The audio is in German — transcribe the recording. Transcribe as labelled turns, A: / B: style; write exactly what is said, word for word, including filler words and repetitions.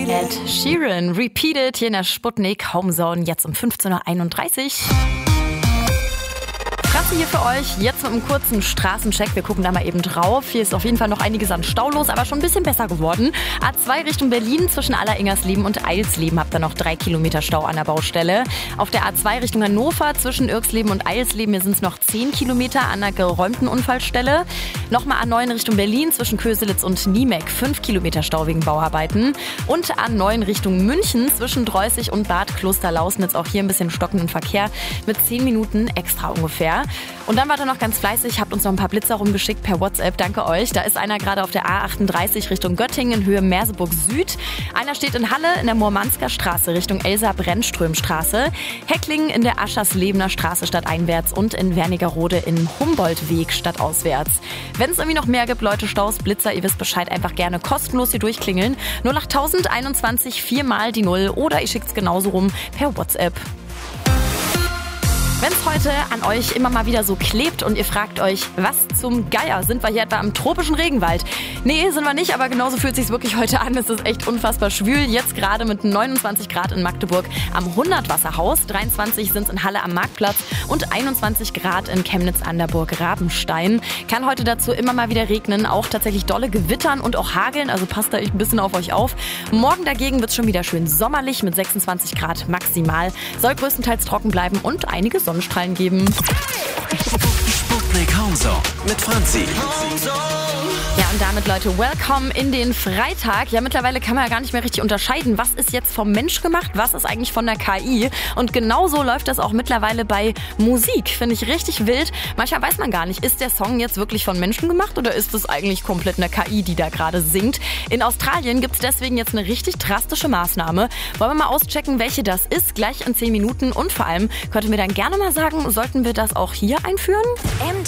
A: Ed Sheeran, Repeated hier in der Sputnik Homezone, jetzt um fünfzehn Uhr einunddreißig. Franzi hier für euch, jetzt mit einem kurzen Straßencheck. Wir gucken da mal eben drauf. Hier ist auf jeden Fall noch einiges an Stau los, aber schon ein bisschen besser geworden. A zwei Richtung Berlin zwischen Alleringersleben und Eilsleben habt ihr noch drei Kilometer Stau an der Baustelle. Auf der A zwei Richtung Hannover zwischen Irksleben und Eilsleben, hier sind es noch zehn Kilometer an einer geräumten Unfallstelle. Nochmal A neun Richtung Berlin zwischen Köselitz und Niemek, fünf Kilometer Stau wegen Bauarbeiten. Und A neun Richtung München zwischen Dreußig und Bad Klosterlausnitz, auch hier ein bisschen stockenden Verkehr mit zehn Minuten extra ungefähr. Und dann wart ihr noch ganz fleißig, habt uns noch ein paar Blitzer rumgeschickt per WhatsApp, danke euch. Da ist einer gerade auf der A achtunddreißig Richtung Göttingen, Höhe Merseburg Süd. Einer steht in Halle in der Moormansker Straße Richtung Elsa-Brennström-Straße. Hecklingen in der Ascherslebener Straße stadteinwärts und in Wernigerode im Humboldtweg stadtauswärts. Wenn es irgendwie noch mehr gibt, Leute, Staus, Blitzer, ihr wisst Bescheid, einfach gerne kostenlos hier durchklingeln. null acht null null eins eins, viermal die Null oder ihr schickt es genauso rum per WhatsApp. Wenn es heute an euch immer mal wieder so klebt und ihr fragt euch, was zum Geier, sind wir hier etwa im tropischen Regenwald? Nee, sind wir nicht, aber genauso fühlt es sich wirklich heute an. Es ist echt unfassbar schwül. Jetzt gerade mit neunundzwanzig Grad in Magdeburg am Hundertwasserhaus, dreiundzwanzig sind es in Halle am Marktplatz und einundzwanzig Grad in Chemnitz an der Burg Rabenstein. Kann heute dazu immer mal wieder regnen, auch tatsächlich dolle Gewittern und auch hageln, also passt da echt ein bisschen auf euch auf. Morgen dagegen wird es schon wieder schön sommerlich mit sechsundzwanzig Grad maximal. Soll größtenteils trocken bleiben und einige Sonnenstrahlen geben.
B: Sputnik Homezone mit Franzi.
A: Ja, und damit, Leute, welcome in den Freitag. Ja, mittlerweile kann man ja gar nicht mehr richtig unterscheiden, was ist jetzt vom Mensch gemacht, was ist eigentlich von der K I. Und genauso läuft das auch mittlerweile bei Musik. Finde ich richtig wild. Manchmal weiß man gar nicht, ist der Song jetzt wirklich von Menschen gemacht oder ist es eigentlich komplett eine K I, die da gerade singt. In Australien gibt es deswegen jetzt eine richtig drastische Maßnahme. Wollen wir mal auschecken, welche das ist, gleich in zehn Minuten. Und vor allem könnt ihr mir dann gerne mal sagen, sollten wir das auch hier einführen?
C: M